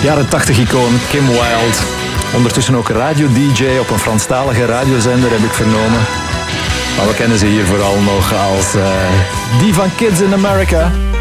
Jaren 80 icoon Kim Wilde. Ondertussen ook radio-dj op een Franstalige radiozender, heb ik vernomen. Maar we kennen ze hier vooral nog als die van Kids in America.